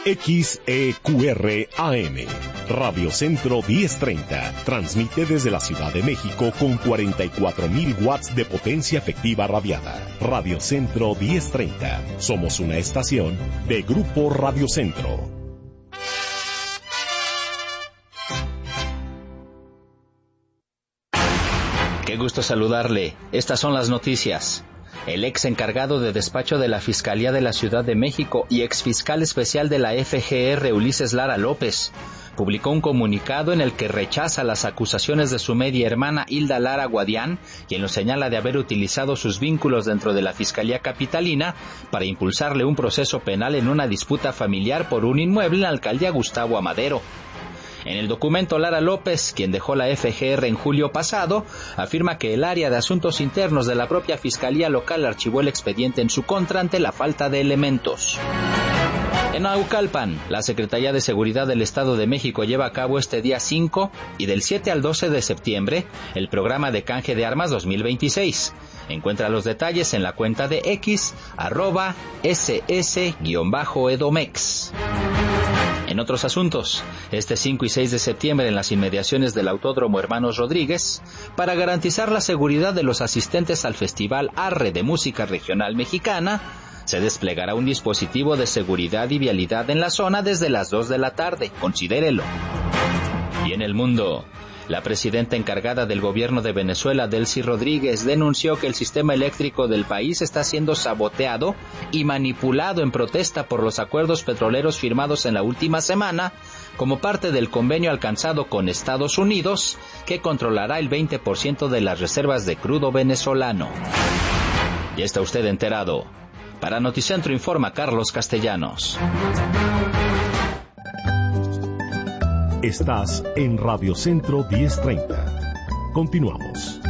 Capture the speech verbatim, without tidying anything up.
X E Q R A M, Radio Centro diez treinta, transmite desde la Ciudad de México con cuarenta y cuatro mil watts de potencia efectiva radiada. Radio Centro diez treinta, somos una estación de Grupo Radio Centro. Qué gusto saludarle. Estas son las noticias. El ex encargado de despacho de la Fiscalía de la Ciudad de México y ex fiscal especial de la F G R, Ulises Lara López, publicó un comunicado en el que rechaza las acusaciones de su media hermana Hilda Lara Guadián, quien lo señala de haber utilizado sus vínculos dentro de la Fiscalía Capitalina para impulsarle un proceso penal en una disputa familiar por un inmueble en la alcaldía Gustavo Amadero. En el documento, Lara López, quien dejó la F G R en julio pasado, afirma que el área de asuntos internos de la propia Fiscalía Local archivó el expediente en su contra ante la falta de elementos. En Naucalpan, la Secretaría de Seguridad del Estado de México lleva a cabo este día cinco y del siete al doce de septiembre el programa de canje de armas dos mil veintiséis. Encuentra los detalles en la cuenta de X, arroba ss-edomex. En otros asuntos, este cinco y seis de septiembre en las inmediaciones del Autódromo Hermanos Rodríguez, para garantizar la seguridad de los asistentes al Festival Arre de Música Regional Mexicana, se desplegará un dispositivo de seguridad y vialidad en la zona desde las dos de la tarde, considérelo. Y en el mundo, la presidenta encargada del gobierno de Venezuela, Delcy Rodríguez, denunció que el sistema eléctrico del país está siendo saboteado y manipulado en protesta por los acuerdos petroleros firmados en la última semana como parte del convenio alcanzado con Estados Unidos, que controlará el veinte por ciento de las reservas de crudo venezolano. Ya está usted enterado. Para Noticentro informa Carlos Castellanos. Estás en Radio Centro diez treinta. Continuamos.